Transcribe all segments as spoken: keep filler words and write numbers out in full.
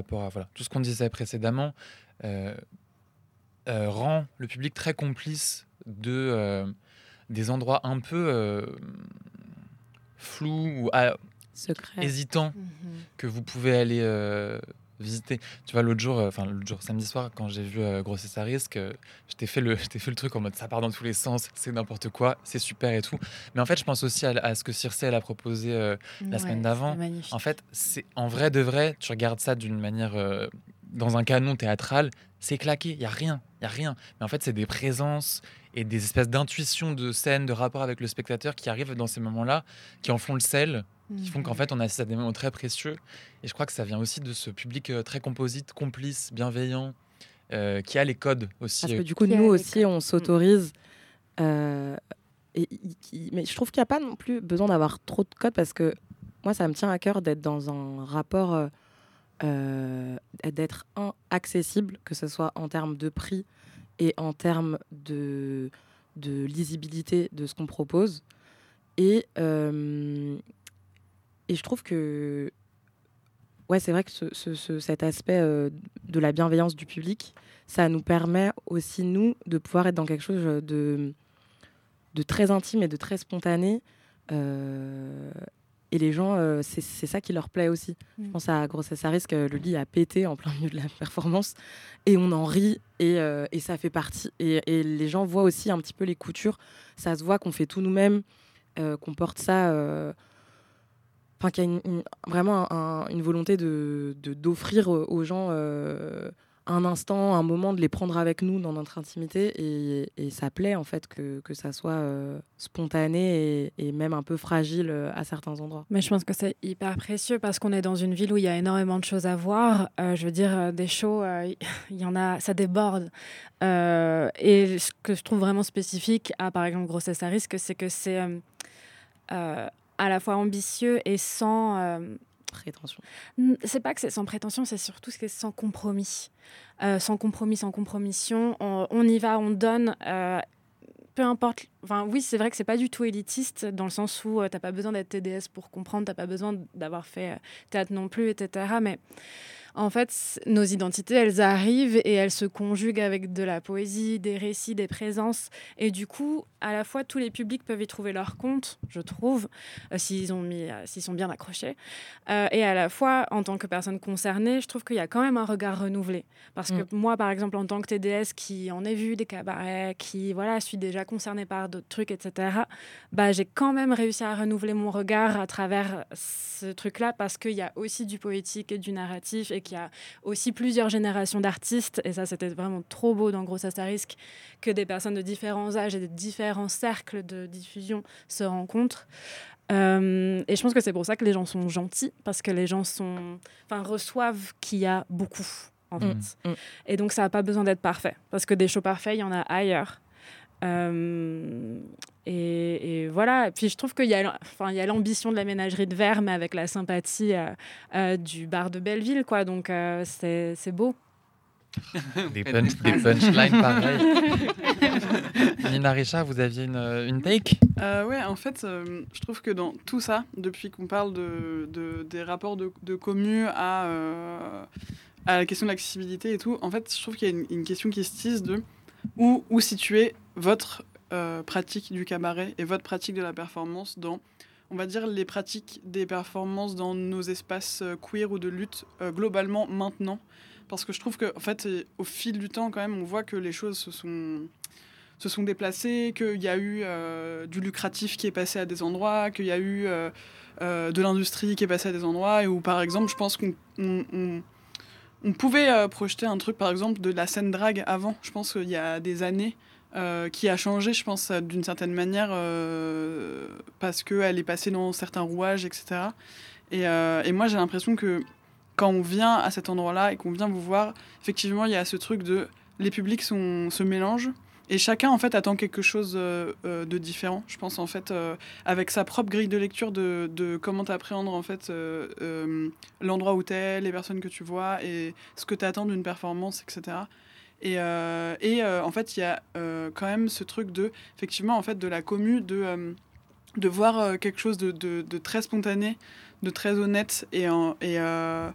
rapport à voilà, tout ce qu'on disait précédemment, euh, euh, rend le public très complice de, euh, des endroits un peu euh, flous ou ah, Secret. hésitants Mhm. que vous pouvez aller euh, visiter. Tu vois, l'autre jour, enfin l'autre jour, samedi soir, quand j'ai vu euh, Grossesse à risque, euh, je t'ai fait le, je t'ai fait le truc en mode ça part dans tous les sens, c'est n'importe quoi, c'est super et tout. Mais en fait, je pense aussi à, à ce que Circe elle a proposé euh, la Ouais, semaine d'avant. c'était magnifique. En fait, c'est en vrai de vrai, tu regardes ça d'une manière euh, dans un canon théâtral, c'est claqué, il y a rien, il y a rien. Mais en fait, c'est des présences et des espèces d'intuitions de scène, de rapport avec le spectateur qui arrivent dans ces moments-là, qui en font le sel, qui font qu'en fait on assiste à des moments très précieux. Et je crois que ça vient aussi de ce public euh, très composite, complice, bienveillant, euh, qui a les codes aussi. Parce que euh, du coup, Qui a nous les aussi, codes. on s'autorise. euh, et, et- mais je trouve qu'il n'y a pas non plus besoin d'avoir trop de codes parce que moi, ça me tient à cœur d'être dans un rapport, euh, euh, d'être un, accessible, que ce soit en termes de prix et en termes de, de lisibilité de ce qu'on propose. Et, euh, et je trouve que ouais, c'est vrai que ce, ce- ce- cet aspect euh, de la bienveillance du public, ça nous permet aussi, nous, de pouvoir être dans quelque chose de, de très intime et de très spontané. Euh, et les gens, euh, c'est c'est ça qui leur plaît aussi. Mm. Je pense à Grossesse à risque, le lit a pété en plein milieu de la performance et on en rit et, euh, et ça fait partie. Et, et les gens voient aussi un petit peu les coutures. Ça se voit qu'on fait tout nous-mêmes, euh, qu'on porte ça... euh, Enfin, qu'il y a une- une- vraiment un- une volonté de, de- d'offrir euh, aux gens euh, un instant, un moment, de les prendre avec nous dans notre intimité. Et, et ça plaît, en fait, que, que ça soit euh, spontané et, et même un peu fragile euh, à certains endroits. Mais je pense que c'est hyper précieux parce qu'on est dans une ville où il y a énormément de choses à voir. Euh, je veux dire, euh, des shows, euh, il y en a, ça déborde. Euh, et ce que je trouve vraiment spécifique à, par exemple, Grossesse à risque, c'est que c'est euh, euh, à la fois ambitieux et sans... euh, Prétention. N- C'est pas que c'est sans prétention, c'est surtout que c'est sans compromis. Euh, sans compromis, sans compromission. On, on y va, on donne. euh, peu importe. Enfin, oui, c'est vrai que c'est pas du tout élitiste dans le sens où euh, t'as pas besoin d'être T D S pour comprendre, t'as pas besoin d'avoir fait euh, théâtre non plus, et cetera. Mais en fait, c- nos identités, elles arrivent et elles se conjuguent avec de la poésie, des récits, des présences. Et du coup, à la fois, tous les publics peuvent y trouver leur compte, je trouve, euh, s'ils ont mis, euh, s'ils sont bien accrochés. Euh, et à la fois, en tant que personne concernée, je trouve qu'il y a quand même un regard renouvelé. Parce que moi, par exemple, en tant que T D S qui en ai vu des cabarets, qui voilà, suis déjà concernée par d'autres trucs, et cetera, bah, j'ai quand même réussi à renouveler mon regard à travers ce truc-là parce qu'il y a aussi du poétique et du narratif et qu'il y a aussi plusieurs générations d'artistes. Et ça, c'était vraiment trop beau dans Grossesse à risque que des personnes de différents âges et de différents cercles de diffusion se rencontrent. Euh, et je pense que c'est pour ça que les gens sont gentils, parce que les gens sont, enfin, reçoivent qu'il y a beaucoup, en fait. Mmh, mmh. Et donc, ça n'a pas besoin d'être parfait, parce que des shows parfaits, il y en a ailleurs. Euh, et, et voilà. Et puis, je trouve qu'il y a, enfin, il y a l'ambition de la ménagerie de verre, mais avec la sympathie euh, euh, du bar de Belleville, quoi. Donc, euh, c'est, c'est beau. Des, punch, des punchlines pareilles. Nina Richard, vous aviez une, une take Euh, ouais, en fait, euh, je trouve que dans tout ça, depuis qu'on parle de, de- des rapports de, de commu à, euh, à la question de l'accessibilité et tout, en fait, je trouve qu'il y a une, une question qui se tisse de où, où situer votre euh, pratique du cabaret et votre pratique de la performance dans, on va dire, les pratiques des performances dans nos espaces euh, queer ou de lutte euh, globalement maintenant. Parce que je trouve qu'en fait, au fil du temps, quand même, on voit que les choses se sont se sont déplacés, qu'il y a eu euh, du lucratif qui est passé à des endroits, qu'il y a eu euh, euh, de l'industrie qui est passée à des endroits, et où par exemple, je pense qu'on on, on, on pouvait euh, projeter un truc, par exemple, de la scène drague avant, je pense qu'il y a des années, euh, qui a changé, je pense, d'une certaine manière, euh, parce qu'elle est passée dans certains rouages, et cetera. Et, euh, et moi, j'ai l'impression que quand on vient à cet endroit-là et qu'on vient vous voir, effectivement, il y a ce truc de... Les publics sont, se mélangent, et chacun, en fait, attend quelque chose euh, euh, de différent. Je pense, en fait, euh, avec sa propre grille de lecture de, de comment t'appréhender, en fait, euh, euh, l'endroit où t'es, les personnes que tu vois, et ce que t'attends d'une performance, et cetera. Et, euh, et euh, en fait, il y a euh, quand même ce truc de, effectivement, en fait, de la commu, de, euh, de voir euh, quelque chose de, de, de très spontané, de très honnête, et, en- et, euh,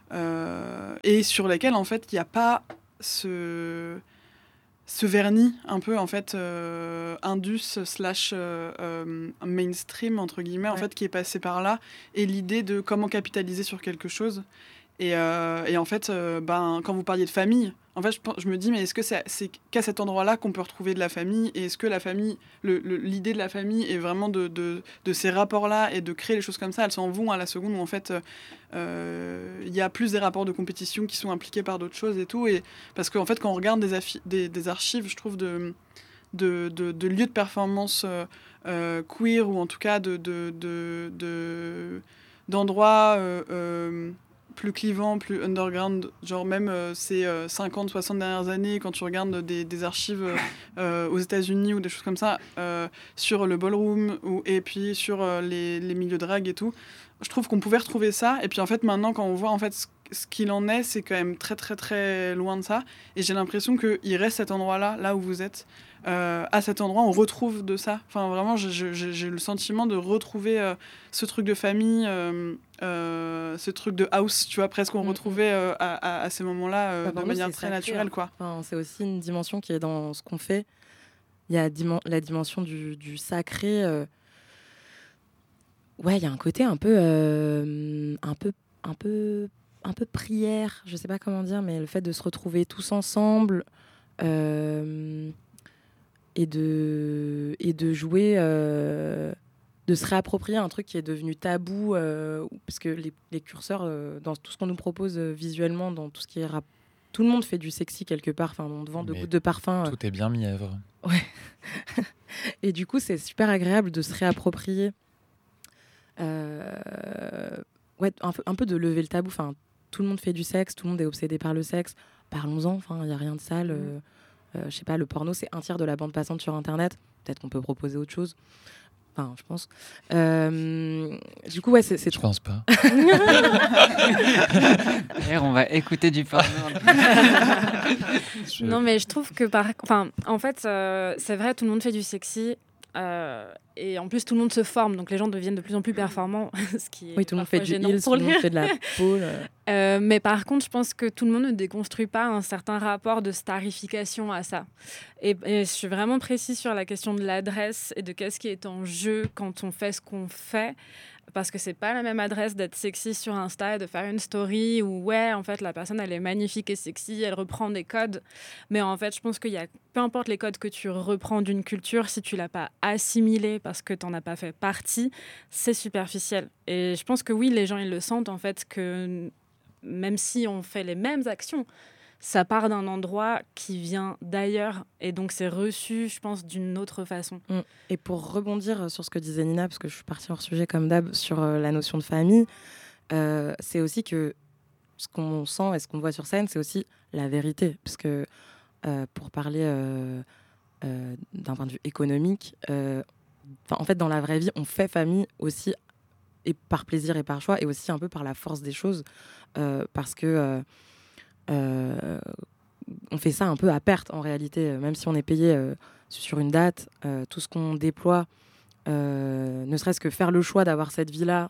euh, et sur lesquels en fait il n'y a pas ce ce vernis un peu en fait euh, indus slash euh, euh, mainstream entre guillemets en Ouais. fait qui est passé par là, et l'idée de comment capitaliser sur quelque chose. Et, euh, et en fait, euh, ben, quand vous parliez de famille, en fait, je, pense- je me dis, mais est-ce que c'est, c'est qu'à cet endroit-là qu'on peut retrouver de la famille? Et est-ce que la famille, le- le- l'idée de la famille est vraiment de, de, de ces rapports-là et de créer les choses comme ça? Elles s'en vont à la seconde où, en fait, euh, il y a plus des rapports de compétition qui sont impliqués par d'autres choses et tout. Et, parce qu'en fait, quand on regarde des, affi- des, des archives, je trouve, de, de, de, de lieux de performance euh, euh, queer, ou en tout cas de, de, de, de- d'endroits euh, euh, plus clivants, plus underground, genre même euh, ces euh, cinquante soixante dernières années, quand tu regardes des, des archives euh, euh, aux États-Unis ou des choses comme ça, euh, sur le ballroom, ou, et puis sur euh, les, les milieux drag et tout, je trouve qu'on pouvait retrouver ça. Et puis en fait, maintenant, quand on voit en fait ce, ce qu'il en est, c'est quand même très très très loin de ça. Et j'ai l'impression qu'il reste cet endroit-là, là où vous êtes. Euh, à cet endroit, on retrouve de ça. Enfin, vraiment, j'ai- j'ai j'ai le sentiment de retrouver euh, ce truc de famille, euh, euh, ce truc de house, tu vois, presque qu'on Mm, mm. retrouvait euh, à, à- à ces moments-là euh, Bah, de pour nous, manière c'est très sacré, naturelle, hein. quoi. Enfin, c'est aussi une dimension qui est dans ce qu'on fait. Il y a dimen- la dimension du, du sacré. euh, Ouais, il y a un côté un peu, euh, un peu, un peu, un peu prière. Je sais pas comment dire, mais le fait de se retrouver tous ensemble euh, et de et de jouer, euh, de se réapproprier un truc qui est devenu tabou, euh, parce que les, les curseurs euh, dans tout ce qu'on nous propose euh, visuellement, dans tout ce qui est rap, tout le monde fait du sexy quelque part. Enfin, on te vend de Mais gouttes de parfum. euh, Tout est bien mièvre. Et du coup, c'est super agréable de se réapproprier. Euh, ouais, un peu, un peu de lever le tabou. Enfin, tout le monde fait du sexe, tout le monde est obsédé par le sexe. Parlons-en, enfin, il n'y a rien de sale. Euh, euh, je sais pas, le porno, c'est un tiers de la bande passante sur Internet. Peut-être qu'on peut proposer autre chose. Enfin, je pense. Euh, du coup, ouais, c'est, c'est Je trop. pense pas. D'ailleurs, on va écouter du porno. Je- Non, mais je trouve que par, enfin, en fait, euh, c'est vrai, tout le monde fait du sexy. euh, et en plus, tout le monde se forme, donc les gens deviennent de plus en plus performants, ce qui est Oui, tout le monde fait parfois du gênant heels, tout pour le monde les- fait de la pole. euh. Euh, mais par contre, je pense que tout le monde ne déconstruit pas un certain rapport de starification à ça. Et, et je suis vraiment précise sur la question de l'adresse et de qu'est-ce qui est en jeu quand on fait ce qu'on fait. Parce que c'est pas la même adresse d'être sexy sur Insta et de faire une story où, ouais, en fait, la personne, elle est magnifique et sexy, elle reprend des codes. Mais en fait, je pense qu'il y a, peu importe les codes que tu reprends d'une culture, si tu l'as pas assimilé parce que t'en as pas fait partie, c'est superficiel. Et je pense que oui, les gens, ils le sentent, en fait, que même si on fait les mêmes actions, ça part d'un endroit qui vient d'ailleurs. Et donc, c'est reçu, je pense, d'une autre façon. Mm. Et pour rebondir sur ce que disait Nina, parce que je suis partie hors sujet comme d'hab sur euh, la notion de famille, euh, c'est aussi que ce qu'on sent et ce qu'on voit sur scène, c'est aussi la vérité. Parce que euh, pour parler euh, euh, d'un point de vue économique, euh, 'fin, en fait, dans la vraie vie, on fait famille aussi, et par plaisir et par choix, et aussi un peu par la force des choses, euh, parce que euh, euh, on fait ça un peu à perte en réalité, euh, même si on est payé euh, sur une date, euh, tout ce qu'on déploie, euh, ne serait-ce que faire le choix d'avoir cette vie-là,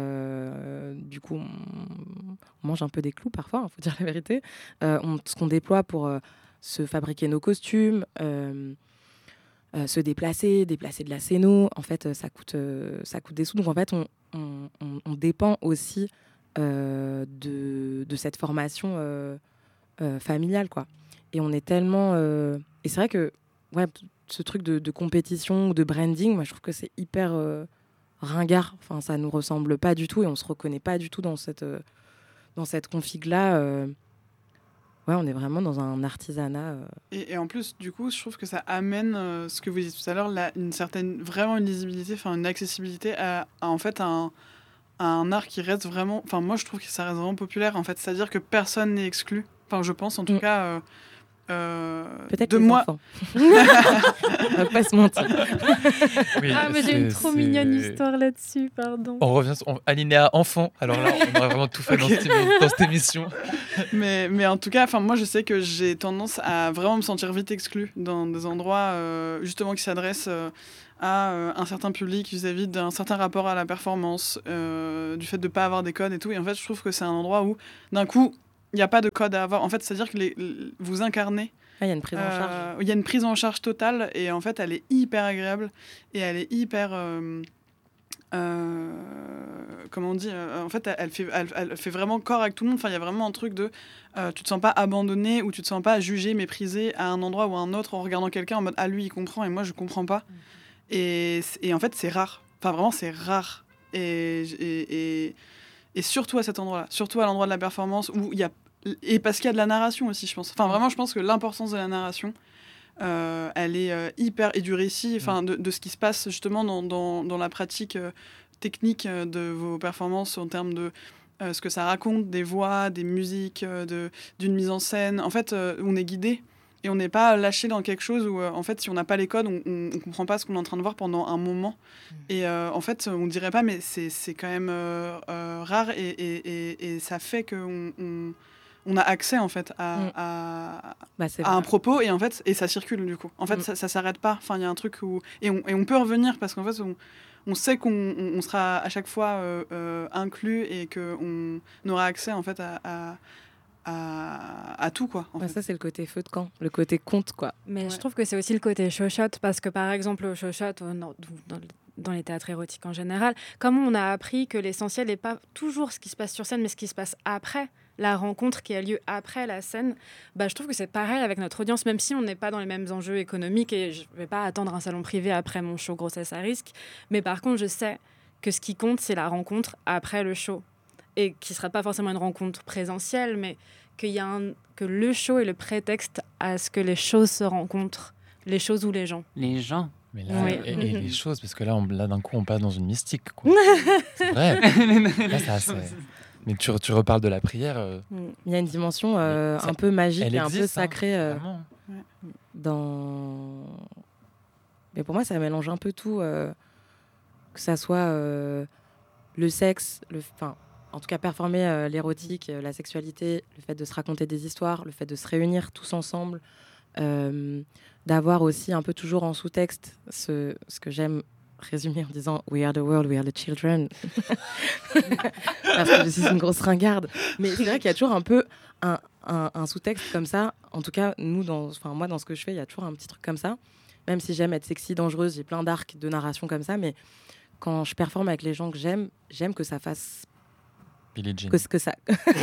euh, du coup, on, on mange un peu des clous parfois, il faut dire la vérité. Euh, on- ce qu'on déploie pour euh, se fabriquer nos costumes, euh, euh, se déplacer, déplacer de la scéno, en fait, euh, ça coûte, euh, ça coûte des sous. Donc, en fait, on, on- on- on dépend aussi euh, de, de cette formation euh, euh, familiale, quoi. Et on est tellement... euh, Et c'est vrai que ouais, ce truc de, de compétition ou de branding, moi, je trouve que c'est hyper euh, ringard. Enfin, ça nous ressemble pas du tout et on se reconnaît pas du tout dans cette, euh, dans cette config-là. euh. Ouais, on est vraiment dans un artisanat. euh. Et, et en plus, du coup, je trouve que ça amène euh, ce que vous disiez tout à l'heure, là, une certaine, vraiment une lisibilité, enfin une accessibilité à, à, en fait un, à un art qui reste vraiment, enfin moi je trouve que ça reste vraiment populaire en fait, c'est-à-dire que personne n'est exclu. Enfin je pense en tout Mm. cas, euh, euh, Peut-être de les moi. enfants. On va pas se mentir. Oui, Ah, mais j'ai c'est- une trop c'est- mignonne histoire là-dessus, pardon. On revient sur on, alinéa enfant. Alors là, on aurait vraiment tout fait dans, cette, émi- dans cette émission. Mais, mais en tout cas, enfin, moi, je sais que j'ai tendance à vraiment me sentir vite exclue dans des endroits euh, justement qui s'adressent euh, à euh, un certain public vis-à-vis d'un certain rapport à la performance, euh, du fait de ne pas avoir des codes et tout. Et en fait, je trouve que c'est un endroit où, d'un coup, il n'y a pas de code à avoir. En fait, c'est-à-dire que les, les- vous incarnez. Ah, il y a une prise en charge. Euh, Il y a une prise en charge totale et en fait, elle est hyper agréable et elle est hyper. euh, euh, comment on dit euh, En fait, elle, elle fait, elle, elle fait vraiment corps avec tout le monde. Enfin, il y a vraiment un truc de. Euh, tu te sens pas abandonné ou tu te sens pas jugé, méprisé à un endroit ou à un autre en regardant quelqu'un en mode ah lui il comprend et moi je comprends pas. Et, et en fait, c'est rare. Enfin, vraiment, c'est rare. Et, et, et, et surtout à cet endroit-là, surtout à l'endroit de la performance où il y a. Et parce qu'il y a de la narration aussi, je pense. Enfin, vraiment, je pense que l'importance de la narration, euh, elle est euh, hyper. Et du récit, enfin, de, de ce qui se passe justement dans, dans, dans la pratique euh, technique euh, de vos performances en termes de. Euh, ce que ça raconte, des voix, des musiques, euh, de, d'une mise en scène. En fait, euh, on est guidé et on n'est pas lâché dans quelque chose où, euh, en fait, si on n'a pas les codes, on ne comprend pas ce qu'on est en train de voir pendant un moment. Et euh, en fait, on ne dirait pas, mais c'est, c'est quand même euh, euh, rare et, et, et, et ça fait qu'on on, on a accès, en fait, à, Mm. à, Bah, c'est à vrai. un propos et, en fait, et ça circule, du coup. En fait, Mm. ça ne s'arrête pas. Enfin, il y a un truc où... Et on, et on peut revenir parce qu'en fait, on... On sait qu'on on, on sera à chaque fois euh, euh, inclus et qu'on aura accès en fait à, à, à, à tout quoi. En Ouais, fait. ça, c'est le côté feu de camp, le côté conte, quoi. Mais Ouais. je trouve que c'est aussi le côté chochotte, parce que par exemple, au chochotte, euh, dans, dans, dans les théâtres érotiques en général, comme on a appris que l'essentiel n'est pas toujours ce qui se passe sur scène, mais ce qui se passe après, la rencontre qui a lieu après la scène, bah, je trouve que c'est pareil avec notre audience, même si on n'est pas dans les mêmes enjeux économiques et je ne vais pas attendre un salon privé après mon show grossesse à risque. Mais par contre, je sais que ce qui compte, c'est la rencontre après le show. Et qui ne sera pas forcément une rencontre présentielle, mais qu'il y a un, que le show est le prétexte à ce que les choses se rencontrent, les choses ou les gens. Les gens. Mais là, Oui. et, et les choses, parce que là, on, là d'un coup, on passe dans une mystique. Quoi. C'est vrai. Là, ça, c'est... Mais tu, tu reparles de la prière. euh, Il y a une dimension euh, Ça- un peu magique elle et un peu existe, hein, sacrée euh, vraiment. dans. Mais pour moi, ça mélange un peu tout, euh, que ça soit euh, le sexe, le, enfin, en tout cas performer euh, l'érotique, euh, la sexualité, le fait de se raconter des histoires, le fait de se réunir tous ensemble, euh, d'avoir aussi un peu toujours en sous-texte ce, ce que j'aime résumer en disant We are the world, we are the children. Parce que je suis une grosse ringarde. Mais c'est vrai qu'il y a toujours un peu un, un, un sous-texte comme ça. En tout cas, nous, dans, enfin, moi, dans ce que je fais, il y a toujours un petit truc comme ça. Même si j'aime être sexy, dangereuse, j'ai plein d'arcs de narration comme ça. Mais quand je performe avec les gens que j'aime, j'aime que ça fasse. Billie Jean. Que, ce que ça...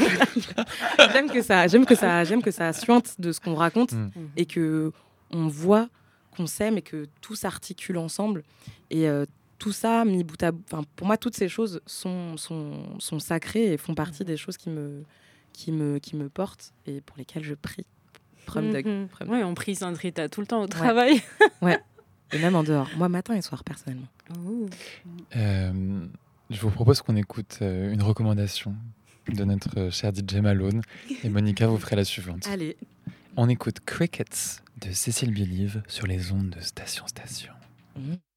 j'aime que ça, j'aime que ça, j'aime que ça suinte de ce qu'on raconte Mm. et que on voit qu'on s'aime et que tout s'articule ensemble. Et euh, tout ça, mis bout à bout, enfin, pour moi, toutes ces choses sont, sont, sont sacrées et font partie des choses qui me, qui, me, qui me portent et pour lesquelles je prie. Prom Doug, Mhm. prom Oui, on prie Sainte Rita tout le temps au travail. Et même en dehors. Moi, matin et soir, personnellement. Euh, je vous propose qu'on écoute euh, une recommandation de notre euh, cher D J Malone. Et Monica vous ferait la suivante. Allez. On écoute Crickets de Cécile Believe sur les ondes de Station Station. Mmh.